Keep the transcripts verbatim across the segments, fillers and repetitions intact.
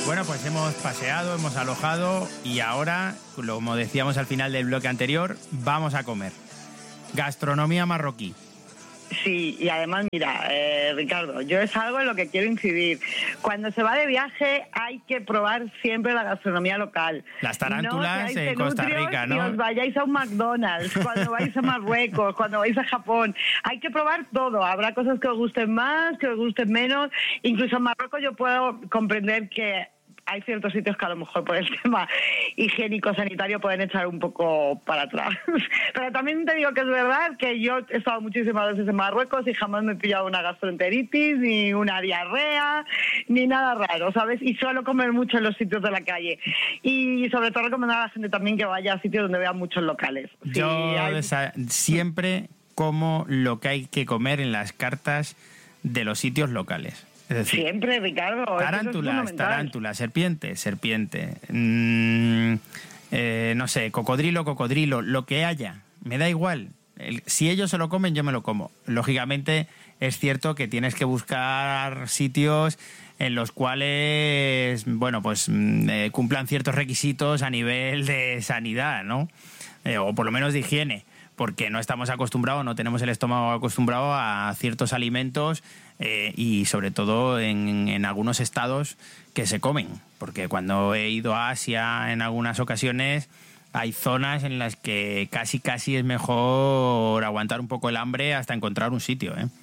Bueno, pues hemos paseado, hemos alojado y ahora, como decíamos al final del bloque anterior, vamos a comer. Gastronomía marroquí. Sí, y además, mira, eh, Ricardo, yo es algo en lo que quiero incidir. Cuando se va de viaje hay que probar siempre la gastronomía local. Las tarántulas no en Costa Rica, ¿no? Y os vayáis a un McDonald's, cuando vais a Marruecos, cuando vais a Japón. Hay que probar todo. Habrá cosas que os gusten más, que os gusten menos. Incluso en Marruecos yo puedo comprender que hay ciertos sitios que a lo mejor por el tema higiénico-sanitario pueden echar un poco para atrás. Pero también te digo que es verdad que yo he estado muchísimas veces en Marruecos y jamás me he pillado una gastroenteritis, ni una diarrea, ni nada raro, ¿sabes? Y suelo comer mucho en los sitios de la calle. Y sobre todo recomendar a la gente también que vaya a sitios donde vea muchos locales. Yo sí, hay... esa, siempre como lo que hay que comer en las cartas de los sitios locales. Es decir, siempre, Ricardo. Tarántulas, es tarántulas, serpiente, serpiente. Mmm, eh, no sé, cocodrilo, cocodrilo, lo que haya. Me da igual. El, si ellos se lo comen, yo me lo como. Lógicamente, es cierto que tienes que buscar sitios en los cuales, bueno, pues eh, cumplan ciertos requisitos a nivel de sanidad, ¿no? Eh, o por lo menos de higiene. Porque no estamos acostumbrados, no tenemos el estómago acostumbrado a ciertos alimentos eh, y sobre todo en, en algunos estados que se comen. Porque cuando he ido a Asia en algunas ocasiones hay zonas en las que casi casi es mejor aguantar un poco el hambre hasta encontrar un sitio, ¿eh?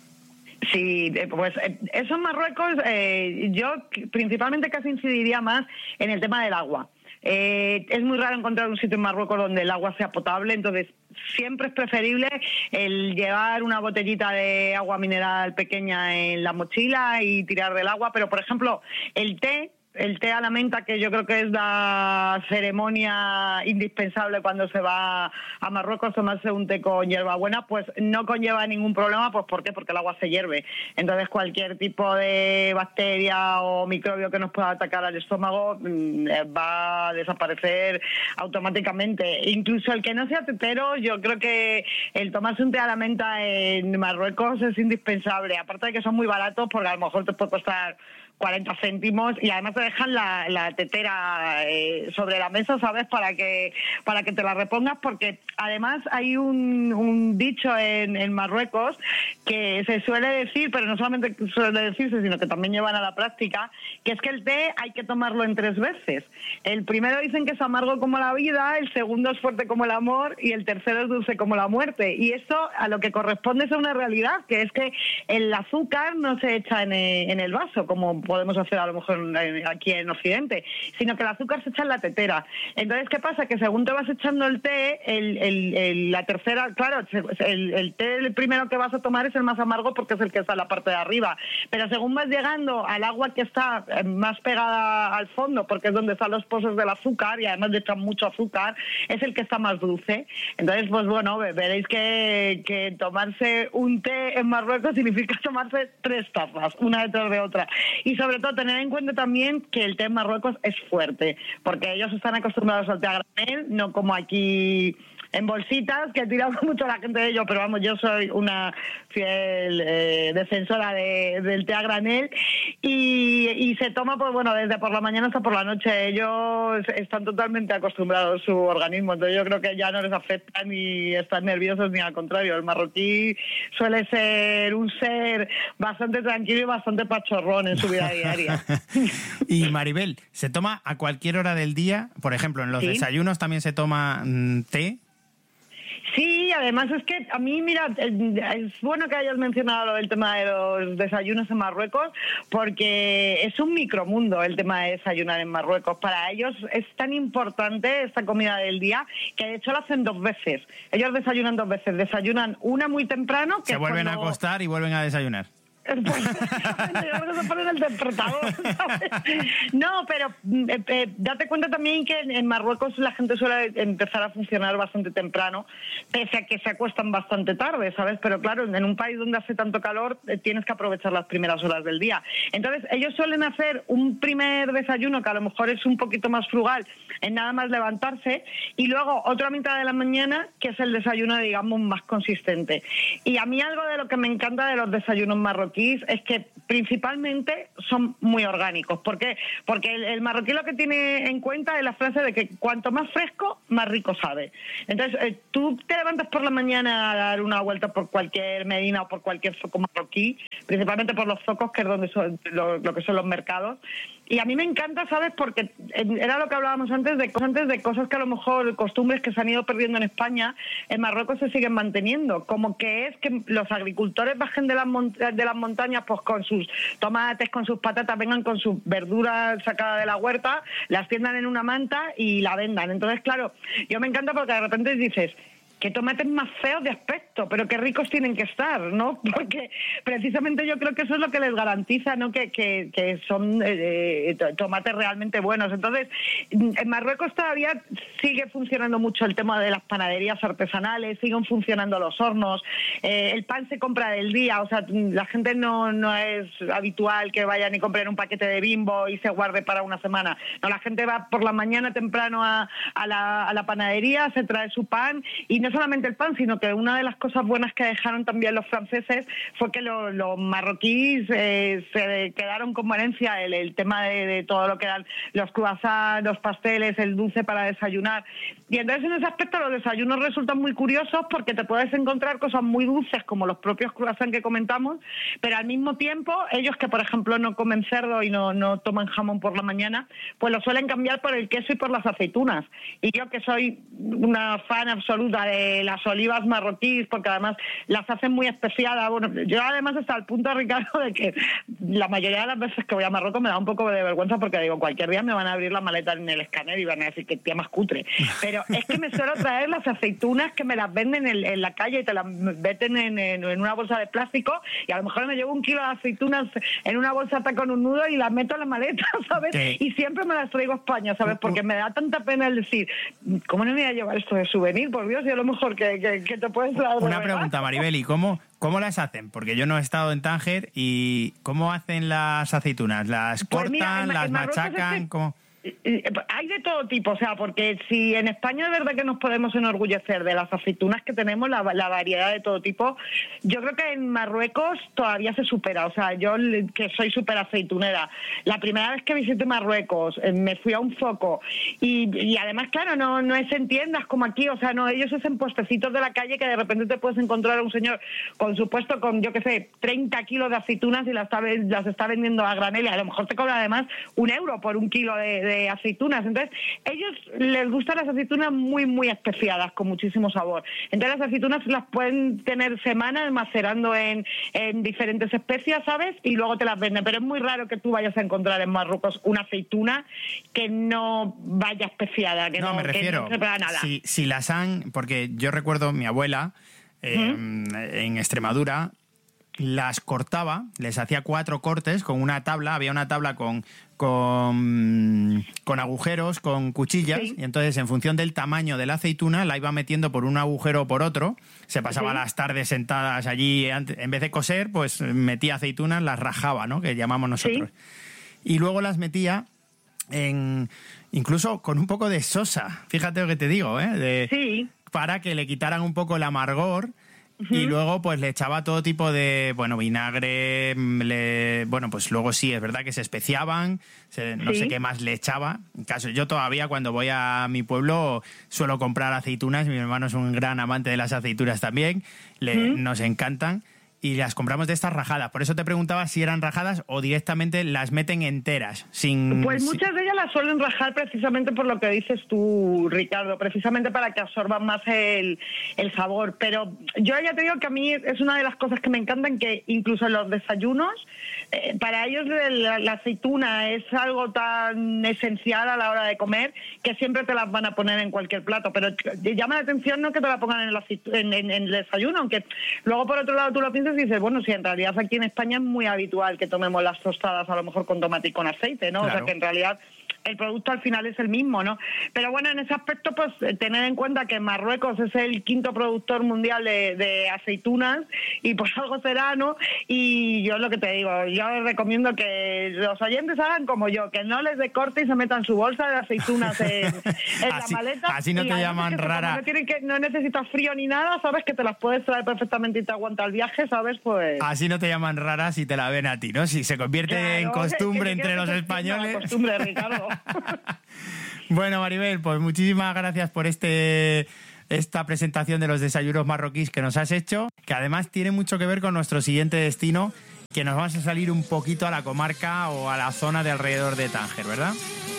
Sí, pues eso en Marruecos eh, yo principalmente casi incidiría más en el tema del agua. Eh, es muy raro encontrar un sitio en Marruecos donde el agua sea potable, entonces siempre es preferible el llevar una botellita de agua mineral pequeña en la mochila y tirar del agua, pero por ejemplo el té, el té a la menta, que yo creo que es la ceremonia indispensable cuando se va a Marruecos, tomarse un té con hierbabuena, pues no conlleva ningún problema. Pues ¿por qué? Porque el agua se hierve. Entonces cualquier tipo de bacteria o microbio que nos pueda atacar al estómago mmm, va a desaparecer automáticamente. Incluso el que no sea tetero, yo creo que el tomarse un té a la menta en Marruecos es indispensable. Aparte de que son muy baratos, porque a lo mejor te puede costar cuarenta céntimos y además te dejan la, la tetera eh, sobre la mesa, ¿sabes? Para que para que te la repongas, porque además hay un, un dicho en, en Marruecos que se suele decir, pero no solamente suele decirse, sino que también llevan a la práctica, que es que el té hay que tomarlo en tres veces. El primero dicen que es amargo como la vida, el segundo es fuerte como el amor y el tercero es dulce como la muerte. Y esto a lo que corresponde es a una realidad, que es que el azúcar no se echa en, en el vaso, como podemos hacer a lo mejor aquí en Occidente, sino que el azúcar se echa en la tetera. Entonces, ¿qué pasa? Que según te vas echando el té, el, el, el, la tercera, claro, el, el té el primero que vas a tomar es el más amargo porque es el que está en la parte de arriba, pero según vas llegando al agua que está más pegada al fondo, porque es donde están los pozos del azúcar y además le echan mucho azúcar, es el que está más dulce. Entonces, pues bueno, veréis que, que tomarse un té en Marruecos significa tomarse tres tazas, una detrás de otra. Y sobre todo tener en cuenta también que el té en Marruecos es fuerte, porque ellos están acostumbrados al té a granel, no como aquí en bolsitas, que tiramos mucho a la gente de ello, pero vamos, yo soy una fiel eh, defensora de, del té a granel y, y se toma, pues bueno, desde por la mañana hasta por la noche. Ellos están totalmente acostumbrados su organismo, entonces yo creo que ya no les afecta ni están nerviosos ni al contrario. El marroquí suele ser un ser bastante tranquilo y bastante pachorrón en su vida diaria. Y Maribel, ¿se toma a cualquier hora del día? Por ejemplo, en los ¿Sí? desayunos también se toma mmm, té. Sí, además es que a mí, mira, es bueno que hayas mencionado lo del tema de los desayunos en Marruecos, porque es un micromundo el tema de desayunar en Marruecos. Para ellos es tan importante esta comida del día que de hecho lo hacen dos veces. Ellos desayunan dos veces. Desayunan una muy temprano. Que se vuelven cuando... a acostar y vuelven a desayunar. Pues, yo creo que se pone el despertador, ¿sabes? No, pero eh, eh, date cuenta también que en Marruecos la gente suele empezar a funcionar bastante temprano, pese a que se acuestan bastante tarde, ¿sabes? Pero claro, en un país donde hace tanto calor eh, tienes que aprovechar las primeras horas del día. Entonces ellos suelen hacer un primer desayuno que a lo mejor es un poquito más frugal, en nada más levantarse, y luego otra mitad de la mañana que es el desayuno, digamos, más consistente. Y a mí algo de lo que me encanta de los desayunos marroquíes marroquíes es que principalmente son muy orgánicos. ¿Por qué? Porque el, el marroquí lo que tiene en cuenta es la frase de que cuanto más fresco, más rico sabe. Entonces, eh, tú te levantas por la mañana a dar una vuelta por cualquier medina o por cualquier zoco marroquí, principalmente por los zocos, que es donde son lo, lo que son los mercados. Y a mí me encanta, ¿sabes? Porque era lo que hablábamos antes de, antes de cosas que a lo mejor, costumbres que se han ido perdiendo en España, en Marruecos se siguen manteniendo. Como que es que los agricultores bajen de las, mont- de las montañas pues con sus tomates, con sus patatas, vengan con sus verduras sacadas de la huerta, las tiendan en una manta y la vendan. Entonces, claro, yo me encanta porque de repente dices, qué tomates más feos de aspecto, pero qué ricos tienen que estar, ¿no? Porque precisamente yo creo que eso es lo que les garantiza, ¿no? Que, que, que son eh, tomates realmente buenos. Entonces, en Marruecos todavía sigue funcionando mucho el tema de las panaderías artesanales, siguen funcionando los hornos, eh, el pan se compra del día, o sea, la gente no, no es habitual que vayan y compren un paquete de Bimbo y se guarde para una semana. No, la gente va por la mañana temprano a, a, la, a la panadería, se trae su pan y no solamente el pan, sino que una de las cosas buenas que dejaron también los franceses fue que los, los marroquíes eh, se quedaron como herencia el, el tema de, de todo lo que eran los croissants, los pasteles, el dulce para desayunar. Y entonces en ese aspecto los desayunos resultan muy curiosos porque te puedes encontrar cosas muy dulces como los propios croissants que comentamos, pero al mismo tiempo ellos que por ejemplo no comen cerdo y no, no toman jamón por la mañana, pues lo suelen cambiar por el queso y por las aceitunas. Y yo que soy una fan absoluta de las olivas marroquíes, porque además las hacen muy especiadas. Bueno, yo además hasta el punto, Ricardo, de que la mayoría de las veces que voy a Marruecos me da un poco de vergüenza porque digo, cualquier día me van a abrir la maleta en el escáner y van a decir que tía más cutre. Pero es que me suelo traer las aceitunas que me las venden en, en la calle y te las meten en, en, en una bolsa de plástico y a lo mejor me llevo un kilo de aceitunas en una bolsa con un nudo y las meto en la maleta, ¿sabes? Sí. Y siempre me las traigo a España, ¿sabes? Porque me da tanta pena el decir, ¿cómo no me voy a llevar esto de souvenir? Por Dios, yo a lo mejor que, que, que te puedes dar. Una pregunta, Maribel, ¿y cómo, cómo las hacen? Porque yo no he estado en Tánger y ¿cómo hacen las aceitunas? ¿Las cortan, pues mira, en, las en machacan? Es que... ¿Cómo? Hay de todo tipo, o sea, porque si en España es verdad que nos podemos enorgullecer de las aceitunas que tenemos, la, la variedad de todo tipo, yo creo que en Marruecos todavía se supera, o sea, yo que soy súper aceitunera, la primera vez que visité Marruecos me fui a un zoco y, y además, claro, no, no es en tiendas como aquí, o sea, no, ellos es en puestecitos de la calle que de repente te puedes encontrar a un señor con su puesto con, yo qué sé, treinta kilos de aceitunas y las está, las está vendiendo a granel y a lo mejor te cobra además un euro por un kilo de, de de aceitunas. Entonces, ellos les gustan las aceitunas muy, muy especiadas, con muchísimo sabor. Entonces, las aceitunas las pueden tener semanas macerando en, en diferentes especias, ¿sabes? Y luego te las venden. Pero es muy raro que tú vayas a encontrar en Marruecos una aceituna que no vaya especiada, que no, no, me refiero, que no sepa nada. Si, si las han... Porque yo recuerdo mi abuela eh, ¿Mm? en Extremadura las cortaba, les hacía cuatro cortes con una tabla, había una tabla con con, con agujeros, con cuchillas, sí. Y entonces en función del tamaño de la aceituna la iba metiendo por un agujero o por otro, se pasaba sí. las tardes sentadas allí, en vez de coser, pues metía aceitunas, las rajaba, ¿no? Que llamamos nosotros. Sí. Y luego las metía en incluso con un poco de sosa, fíjate lo que te digo, ¿eh? De, sí. Para que le quitaran un poco el amargor. Y luego pues le echaba todo tipo de, bueno, vinagre, le, bueno, pues luego sí, es verdad que se especiaban, se, no sí. sé qué más le echaba. En caso, yo todavía cuando voy a mi pueblo suelo comprar aceitunas, mi hermano es un gran amante de las aceitunas también, le, ¿Mm? nos encantan. Y las compramos de estas rajadas. Por eso te preguntaba si eran rajadas o directamente las meten enteras. Sin, pues muchas sin... de ellas las suelen rajar precisamente por lo que dices tú, Ricardo, precisamente para que absorban más el, el sabor. Pero yo ya te digo que a mí es una de las cosas que me encantan, que incluso en los desayunos, eh, para ellos la, la aceituna es algo tan esencial a la hora de comer que siempre te las van a poner en cualquier plato. Pero llama la atención no que te la pongan en, la, en, en, en el desayuno, aunque luego por otro lado tú lo piensas y dices, bueno, si en realidad aquí en España es muy habitual que tomemos las tostadas a lo mejor con tomate y con aceite, ¿no? Claro. O sea que en realidad el producto al final es el mismo, ¿no? Pero bueno, en ese aspecto, pues tener en cuenta que Marruecos es el quinto productor mundial de, de aceitunas y por algo será, ¿no? Y yo lo que te digo, yo yo les recomiendo que los oyentes hagan como yo, que no les dé corte y se metan su bolsa de aceitunas en, en así, la maleta. Así no te llaman rara. No, tienen que, no necesitas frío ni nada, sabes que te las puedes traer perfectamente y te aguanta el viaje, ¿sabes? Pues así no te llaman rara si te la ven a ti, ¿no? Si se convierte claro, en costumbre que, que entre los españoles. Costumbre, Ricardo. Bueno, Maribel, pues muchísimas gracias por este... esta presentación de los desayunos marroquíes que nos has hecho, que además tiene mucho que ver con nuestro siguiente destino, que nos vamos a salir un poquito a la comarca o a la zona de alrededor de Tánger, ¿verdad?